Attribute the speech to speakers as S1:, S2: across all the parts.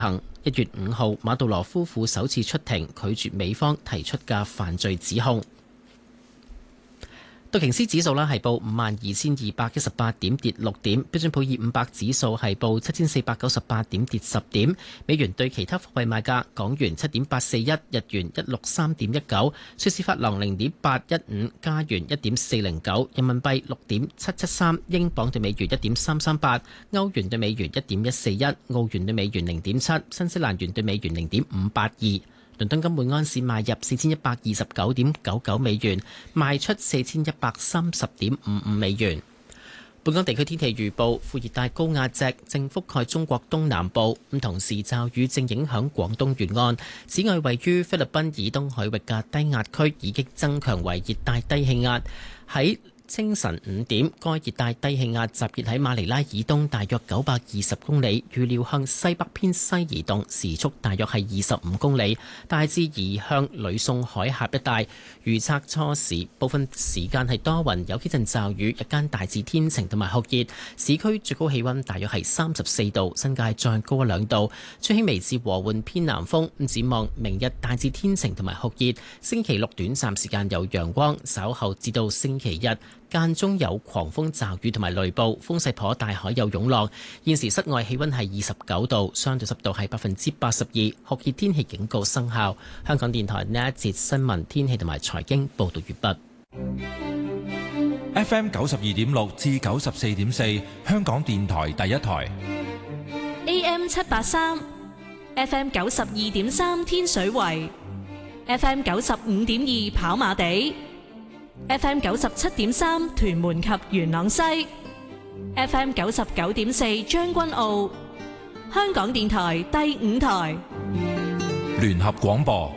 S1: 行。1月5號，馬杜羅夫婦首次出庭，拒絕美方提出嘅犯罪指控。道瓊斯指數係報52,218點，跌6點。標準普爾500指數係報7,498點，跌10點。美元對其他貨幣賣價：港元7.841，日元163.19，瑞士法郎0.815，加元1.409，人民幣6.773，英鎊對美元1.338，歐元對美元1.141，澳元對美元0.7，新西蘭元對美元0.582。倫敦金每安士賣入4129.99美元，賣出4130.55美元。本港地區天氣預報：副熱帶高壓脊正覆蓋中國東南部，同時驟雨正影響廣東沿岸。此外，位於菲律賓以東海域嘅低壓區已經增強為熱帶低氣壓。喺清晨5點，該熱帶低氣壓集結喺馬尼拉以東大約920公里，預料向西北偏西移動，時速大約係25公里，大致移向呂宋海峽一帶。預測初時部分時間係多雲，有幾陣驟雨，日間大致天晴同埋酷熱，市區最高氣溫大約係34度，新界再高1-2度，吹輕微至和緩偏南風。展望明日大致天晴同埋酷熱，星期六短暫時間有陽光，稍後至到星期日間中有狂風驟雨同埋雷暴，風勢頗大，海有湧浪。現時室外氣溫係29度，相對濕度係82%，酷熱天氣警告生效。香港電台呢一節新聞天氣同埋財經報道完畢。
S2: FM 92.6至94.4，香港電台第一台。
S3: AM 783 FM 92.3天水圍 FM 95.2跑馬地FM 97.3屯門及元朗西 FM 99.4將軍澳。香港電台第5台
S2: 聯合廣播。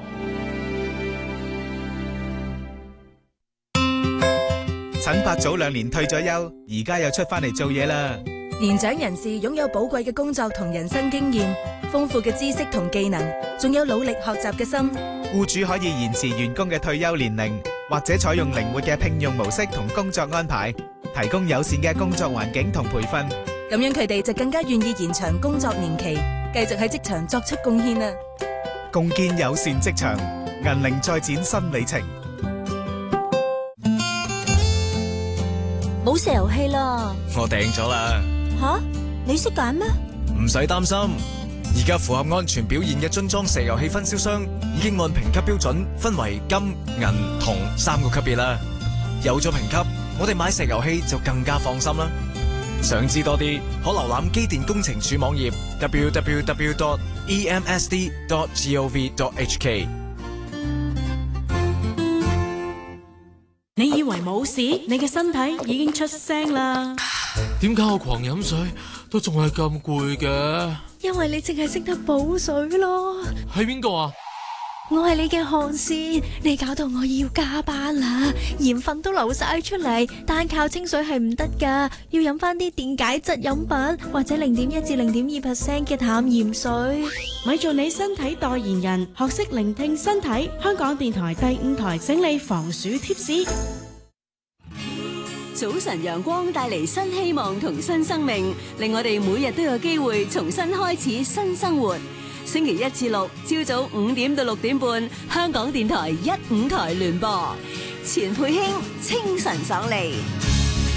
S4: 陳伯早2年退咗休，而家又出翻嚟做嘢啦。
S5: 年長人士擁有寶貴嘅工作同人生經驗，豐富嘅知識同技能，仲有努力學習嘅心。
S4: 僱主可以延遲員工嘅退休年齡，或者採用靈活嘅聘用模式同工作安排，提供友善嘅工作環境同培訓。
S5: 咁樣佢哋就更加願意延長工作年期，繼續喺職場作出貢獻啦。
S4: 共建友善職場，銀齡再展新里程。
S6: 冇石油氣啦！
S7: 我訂咗啦。
S6: 吓？你識揀咩？
S7: 唔使擔心，而家符合安全表現嘅樽裝石油氣分銷商已經按評級標準分為金、銀、銅3個級別啦。有咗評級，我哋買石油氣就更加放心啦。想知多啲，可瀏覽機電工程署網頁 www.emsd.gov.hk。
S3: 你以為冇事？你嘅身體已經出聲啦。
S8: 點解我狂飲水都仲係咁攰嘅？
S6: 因為你淨係識得補水咯。
S8: 係邊個啊？
S6: 我係你嘅汗腺，你搞到我要加班啦，鹽分都流晒出嚟，單靠清水係唔得噶，要飲翻啲電解質飲品或者0.1至0.2% 嘅淡鹽水。
S3: 咪做你身體代言人，學識聆聽身體。香港電台第5台整理防暑貼士。
S9: 早晨陽光帶嚟新希望同新生命，令我哋每日都有機會重新開始新生活。星期1至6朝早5點到6點半，香港電台1、5台聯播，錢佩卿清晨爽利。